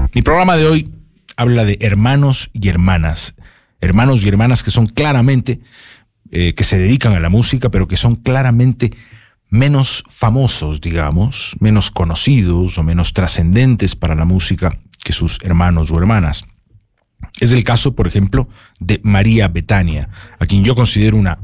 Mi programa de hoy habla de hermanos y hermanas que son claramente, que se dedican a la música, pero que son claramente menos famosos, digamos, menos conocidos o menos trascendentes para la música que sus hermanos o hermanas. Es el caso, por ejemplo, de María Bethânia, a quien yo considero una